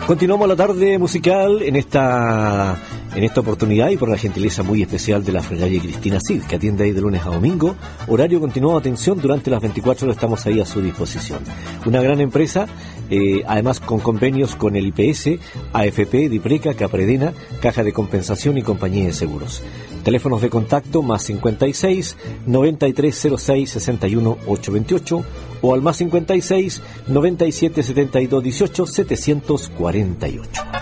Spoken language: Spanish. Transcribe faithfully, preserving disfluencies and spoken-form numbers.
Continuamos la tarde musical en esta en esta oportunidad y por la gentileza muy especial de la Frenaria Cristina Cid, que atiende ahí de lunes a domingo. Horario continuado, atención, durante las veinticuatro horas estamos ahí a su disposición. Una gran empresa, eh, además con convenios con el I P S, A F P, Dipreca, Capredena, Caja de Compensación y Compañía de Seguros. Teléfonos de contacto más cincuenta y seis, noventa y tres cero seis, sesenta y uno, ochocientos veintiocho o al más cincuenta y seis, noventa y siete, setenta y dos, dieciocho, setecientos cuarenta y ocho.